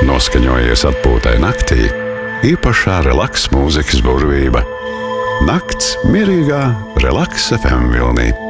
Noskaņojies atpūtai naktī, īpašā relaks mūzikas burvība. Nakts mierīgā Relaks FM vilnī.